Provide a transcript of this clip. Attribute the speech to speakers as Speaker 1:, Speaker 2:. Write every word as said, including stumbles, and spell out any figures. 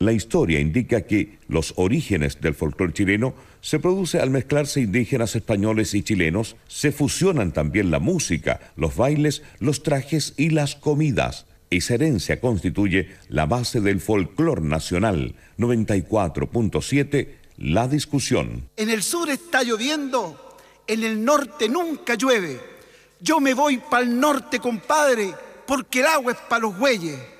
Speaker 1: La historia indica que los orígenes del folclore chileno se produce al mezclarse indígenas españoles y chilenos, se fusionan también la música, los bailes, los trajes y las comidas. Esa herencia constituye la base del folclore nacional. noventa y cuatro punto siete, La Discusión.
Speaker 2: En el sur está lloviendo, en el norte nunca llueve. Yo me voy pa'l norte, compadre, porque el agua es pa' los güeyes.